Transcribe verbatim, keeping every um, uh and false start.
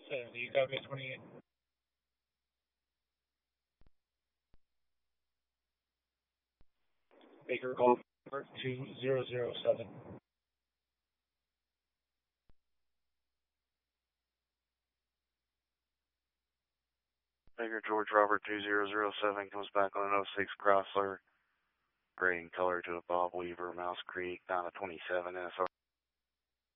seventy, you copy twenty-eight. Baker Golf two zero zero seven. Baker George Robert two zero zero seven comes back on an oh six Chrysler, gray in color to a Bob Weaver, Mouse Creek, down to twenty-seven N S R.